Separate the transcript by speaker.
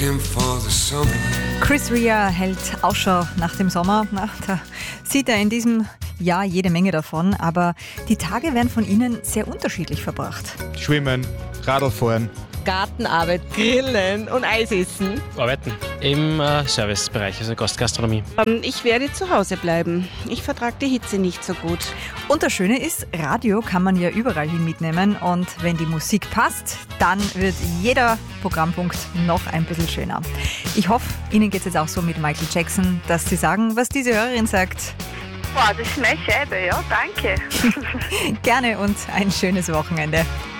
Speaker 1: Chris Rea hält Ausschau nach dem Sommer. Na, da sieht er in diesem Jahr jede Menge davon, aber die Tage werden von Ihnen sehr unterschiedlich verbracht.
Speaker 2: Schwimmen, Radlfahren.
Speaker 3: Gartenarbeit, Grillen und Eis essen.
Speaker 4: Arbeiten im Servicebereich, also Gastgastronomie.
Speaker 5: Ich werde zu Hause bleiben. Ich vertrage die Hitze nicht so gut.
Speaker 1: Und das Schöne ist, Radio kann man ja überall hin mitnehmen und wenn die Musik passt, dann wird jeder Programmpunkt noch ein bisschen schöner. Ich hoffe, Ihnen geht es jetzt auch so mit Michael Jackson, dass Sie sagen, was diese Hörerin sagt.
Speaker 6: Boah, das ist meine Scheibe, ja, danke.
Speaker 1: Gerne und ein schönes Wochenende.